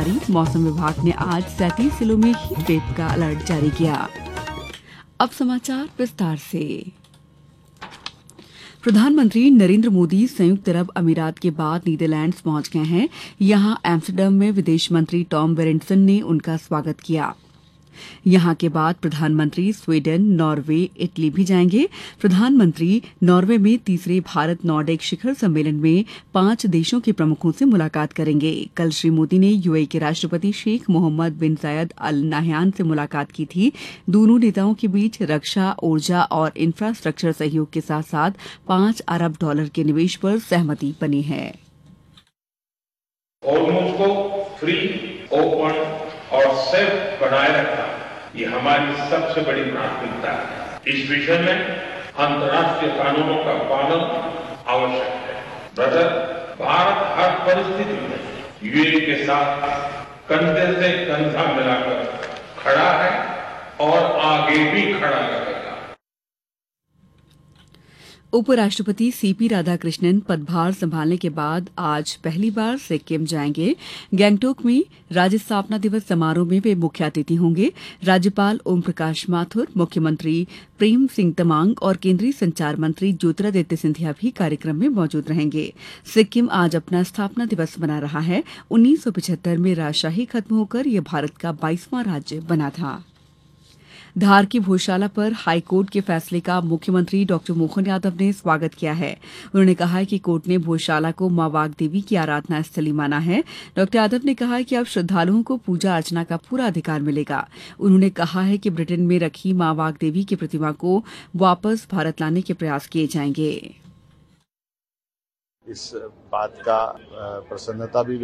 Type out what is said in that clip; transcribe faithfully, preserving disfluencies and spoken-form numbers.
जारी। मौसम विभाग ने आज सैंतीस जिलों में हीट वेव का अलर्ट जारी किया। अब समाचार विस्तार से। प्रधानमंत्री नरेंद्र मोदी संयुक्त अरब अमीरात के बाद नीदरलैंड्स पहुंच गए हैं। यहां एम्स्टर्डम में विदेश मंत्री टॉम बेरेंटसन ने उनका स्वागत किया। यहां के बाद प्रधानमंत्री स्वीडन, नॉर्वे, इटली भी जाएंगे। प्रधानमंत्री नॉर्वे में तीसरे भारत नॉर्डिक शिखर सम्मेलन में पांच देशों के प्रमुखों से मुलाकात करेंगे। कल श्री मोदी ने यूएई के राष्ट्रपति शेख मोहम्मद बिन जायद अल नाह्यान से मुलाकात की थी। दोनों नेताओं के बीच रक्षा, ऊर्जा और इंफ्रास्ट्रक्चर सहयोग के साथ साथ पांच अरब डॉलर के निवेश पर सहमति बनी है। हॉर्मुज़ को फ्री, ओपन और सेफ बनाए रखना ये हमारी सबसे बड़ी प्राथमिकता है। इस विषय में अंतर्राष्ट्रीय कानूनों का पालन आवश्यक है। ब्रदर, भारत हर परिस्थिति में यूएई के साथ कंधे से कंधा मिलाकर खड़ा है और आगे भी खड़ा रहेगा। उपराष्ट्रपति सीपी राधाकृष्णन पदभार संभालने के बाद आज पहली बार सिक्किम जाएंगे। गैंगटोक में राज्य स्थापना दिवस समारोह में वे मुख्य अतिथि होंगे। राज्यपाल ओम प्रकाश माथुर, मुख्यमंत्री प्रेम सिंह तमांग और केंद्रीय संचार मंत्री ज्योतिरादित्य सिंधिया भी कार्यक्रम में मौजूद रहेंगे। सिक्किम आज अपना स्थापना दिवस मना रहा है। उन्नीस सौ पचहत्तर में राजशाही खत्म होकर यह भारत का बाईसवां राज्य बना था। धार की भोजशाला पर हाईकोर्ट के फैसले का मुख्यमंत्री डॉक्टर मोहन यादव ने स्वागत किया है। उन्होंने कहा है कि कोर्ट ने भोजशाला को मां वाग्देवी की आराधना स्थली माना है। डॉक्टर यादव ने कहा है कि अब श्रद्धालुओं को पूजा अर्चना का पूरा अधिकार मिलेगा। उन्होंने कहा है कि ब्रिटेन में रखी मां वाग्देवी की प्रतिमा को वापस भारत लाने के प्रयास किए जाएंगे। इस बात का प्रसन्नता भी